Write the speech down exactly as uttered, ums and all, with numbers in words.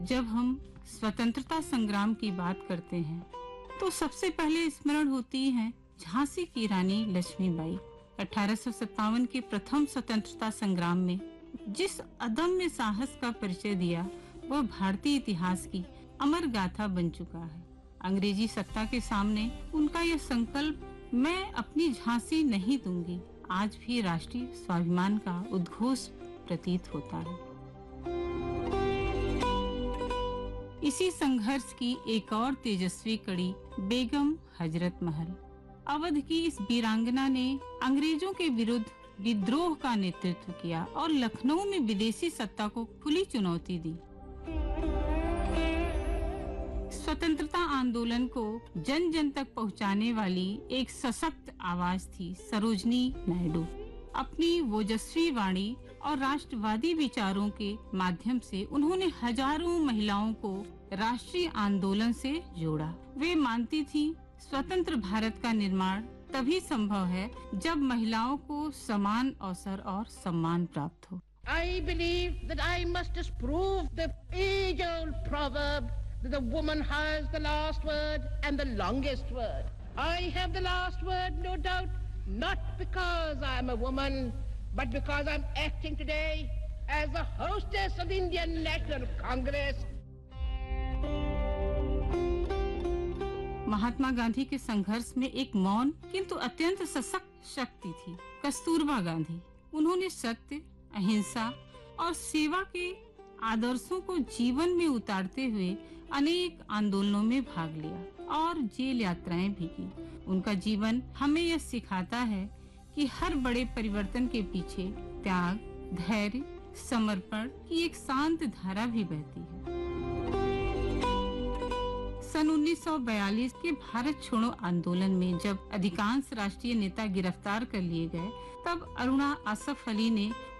जब हम स्वतंत्रता संग्राम की बात करते हैं तो सबसे पहले स्मरण होती है झांसी की रानी लक्ष्मीबाई। अठारह सौ सत्तावन के प्रथम स्वतंत्रता संग्राम में जिस अदम्य साहस का परिचय दिया वह भारतीय इतिहास की अमर गाथा बन चुका है। अंग्रेजी सत्ता के सामने उनका यह संकल्प, मैं अपनी झांसी नहीं दूंगी, आज भी राष्ट्रीय स्वाभिमान का उद्घोष प्रतीत होता है। इसी संघर्ष की एक और तेजस्वी कड़ी बेगम हजरत महल। अवध की इस वीरांगना ने अंग्रेजों के विरुद्ध विद्रोह का नेतृत्व किया और लखनऊ में विदेशी सत्ता को खुली चुनौती दी। स्वतंत्रता आंदोलन को जन जन तक पहुंचाने वाली एक सशक्त आवाज थी सरोजनी नायडू। अपनी ओजस्वी वाणी और राष्ट्रवादी विचारों के माध्यम से उन्होंने हजारों महिलाओं को राष्ट्रीय आंदोलन से जोड़ा। वे मानती थी स्वतंत्र भारत का निर्माण तभी संभव है जब महिलाओं को समान अवसर और सम्मान प्राप्त हो। I believe that I must disprove the age-old proverb that the woman has the last word and the longest word. I have the last word, no doubt, not because I am a woman, but because I am acting today as the hostess of the Indian National Congress. Mahatma Gandhi के संघर्ष में एक मौन किंतु अत्यंत सशक्त शक्ति थी, कस्तूरबा गांधी। उन्होंने सत्य, अहिंसा और सेवा के आदर्शों को जीवन में उतारते हुए अनेक आंदोलनों में भाग लिया और जेल यात्राएं भी की। उनका जीवन हमें यह सिखाता है कि हर बड़े परिवर्तन के पीछे त्याग, धैर्य, समर्पण की एक शांत धारा भी बहती है। सन उन्नीस सौ बयालीस के भारत छोड़ो आंदोलन में जब अधिकांश राष्ट्रीय नेता गिरफ्तार कर लिए गए, तब अरुणा असफ अली ने